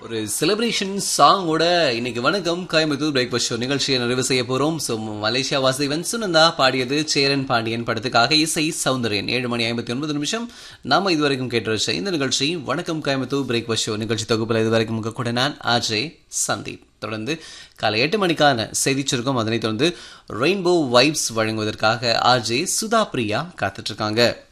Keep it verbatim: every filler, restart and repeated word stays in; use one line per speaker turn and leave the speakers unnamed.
ஒரு செலிப்ரேஷன் சாங்கோட இன்னைக்கு வணக்கம் கோயம்புத்தூர் பிரேக்ஃபாஸ்ட் ஷோ நிகழ்ச்சியை நிறைவு செய்ய போறோம். ஸோ மலேசியா வாசுதேவன் சுனந்தா பாடியது சேரன் பாண்டியன் படத்துக்காக இசை சௌந்தரியன். ஏழு மணி ஐம்பத்தி ஒன்பது நிமிஷம் நாம இதுவரைக்கும் கேட்டு வச்ச இந்த நிகழ்ச்சி வணக்கம் கோயம்புத்தூர் பிரேக்ஃபாஸ்ட் ஷோ நிகழ்ச்சி தொகுப்பில் இதுவரைக்கும் உங்க கூட நான் ஆஜே சந்தீப். தொடர்ந்து காலை எட்டு மணிக்கான செய்தி சுருக்கம், அதனைத் தொடர்ந்து ரெயின்போ வைப்ஸ் வழங்குவதற்காக ஆர்ஜே சுதா பிரியா காத்துட்டு இருக்காங்க.